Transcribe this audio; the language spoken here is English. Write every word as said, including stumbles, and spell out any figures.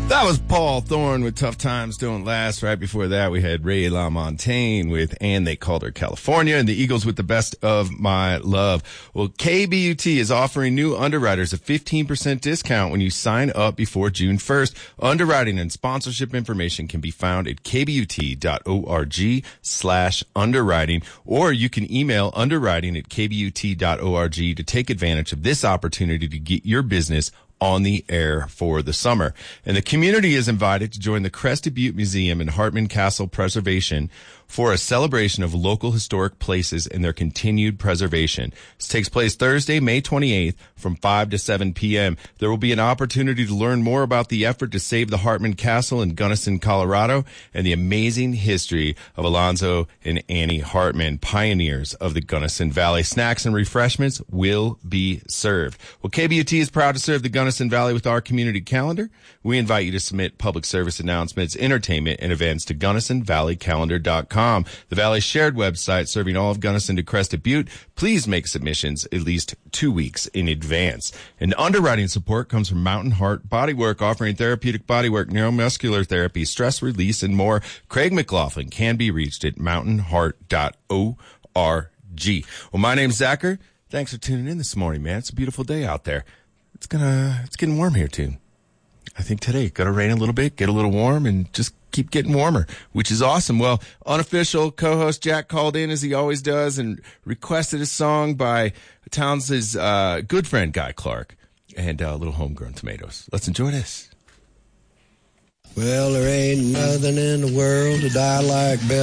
That was Paul Thorne with Tough Times Don't Last. Right before that, we had Ray LaMontagne with And They Called Her California, and the Eagles with The Best of My Love. Well, K B U T is offering new underwriters a fifteen percent discount when you sign up before June first. Underwriting and sponsorship information can be found at kbut.org slash underwriting, or you can email underwriting at kbut.org to take advantage of this opportunity to get your business on the air for the summer. And the community is invited to join the Crested Butte Museum and Hartman Castle Preservation for a celebration of local historic places and their continued preservation. This takes place Thursday, May twenty-eighth from five to seven p.m. There will be an opportunity to learn more about the effort to save the Hartman Castle in Gunnison, Colorado, and the amazing history of Alonzo and Annie Hartman, pioneers of the Gunnison Valley. Snacks and refreshments will be served. Well, K B U T is proud to serve the Gunnison Valley with our community calendar. We invite you to submit public service announcements, entertainment, and events to gunnison valley calendar dot com. The Valley's shared website serving all of Gunnison to Crested Butte. Please make submissions at least two weeks in advance. And underwriting support comes from Mountain Heart Bodywork, offering therapeutic bodywork, neuromuscular therapy, stress release, and more. Craig McLaughlin can be reached at mountain heart dot org. Well, my name's Zachary. Thanks for tuning in this morning, man. It's a beautiful day out there. It's gonna, it's getting warm here, too. I think today, gonna rain a little bit, get a little warm, and just keep getting warmer, which is awesome. Well, unofficial co-host Jack called in as he always does and requested a song by Towns' uh, good friend Guy Clark and uh, Little Homegrown Tomatoes. Let's enjoy this. Well, there ain't nothing in the world that I like better.